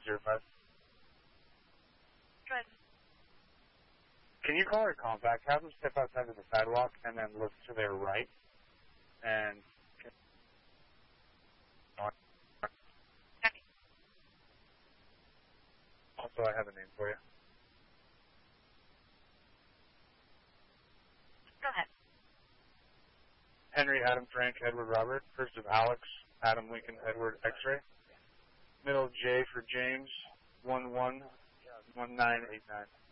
205. Good. Can you call her compact? Have them step outside of the sidewalk and then look to their right. And also, I have a name for you. Go ahead. Henry, Adam, Frank, Edward, Robert. First of Alex, Adam, Lincoln, Edward, X-ray. Middle J for James, 111989.